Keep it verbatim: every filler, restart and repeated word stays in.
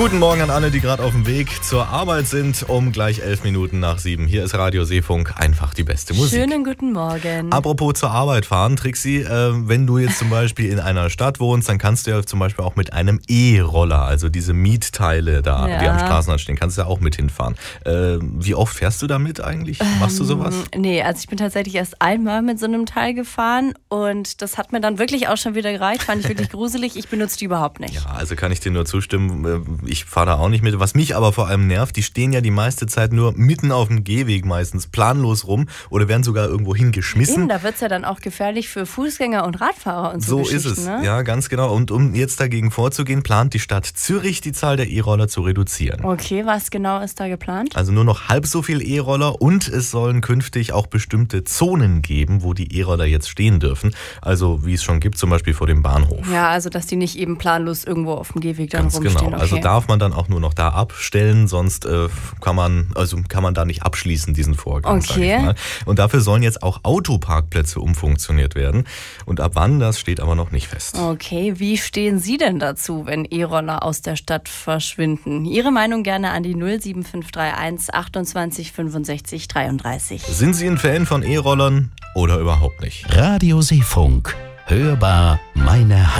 Guten Morgen an alle, die gerade auf dem Weg zur Arbeit sind, um gleich elf Minuten nach sieben. Hier ist Radio Seefunk, einfach die beste Musik. Schönen guten Morgen. Apropos zur Arbeit fahren, Trixi, äh, wenn du jetzt zum Beispiel in einer Stadt wohnst, dann kannst du ja zum Beispiel auch mit einem E-Roller, also diese Mietteile da, Ja. die am Straßenrand stehen, kannst du ja auch mit hinfahren. Äh, wie oft fährst du damit eigentlich? Machst du sowas? Ähm, nee, also ich bin tatsächlich erst einmal mit so einem Teil gefahren und das hat mir dann wirklich auch schon wieder gereicht, fand ich wirklich gruselig. Ich benutze die überhaupt nicht. Ja, also kann ich dir nur zustimmen. Ich fahre da auch nicht mit. Was mich aber vor allem nervt, die stehen ja die meiste Zeit nur mitten auf dem Gehweg meistens planlos rum oder werden sogar irgendwo hingeschmissen. Eben, da wird es ja dann auch gefährlich für Fußgänger und Radfahrer und so So ist es, ne? ja, ganz genau. Und um jetzt dagegen vorzugehen, plant die Stadt Zürich die Zahl der E-Roller zu reduzieren. Okay, was genau ist da geplant? Also nur noch halb so viel E-Roller und es sollen künftig auch bestimmte Zonen geben, wo die E-Roller jetzt stehen dürfen. Also wie es schon gibt, zum Beispiel vor dem Bahnhof. Ja, also dass die nicht eben planlos irgendwo auf dem Gehweg dann Ganz rumstehen. genau. Okay. Also darf man dann auch nur noch da abstellen, sonst äh, kann man also kann man da nicht abschließen, diesen Vorgang. Sag Okay. ich mal. Und dafür sollen jetzt auch Autoparkplätze umfunktioniert werden. Und ab wann, das steht aber noch nicht fest. Okay, wie stehen Sie denn dazu, wenn E-Roller aus der Stadt verschwinden? Ihre Meinung gerne an die null sieben fünf drei eins achtundzwanzig fünfundsechzig dreiunddreißig. Sind Sie ein Fan von E-Rollern oder überhaupt nicht? Radio Seefunk. Hörbar meine Heimat.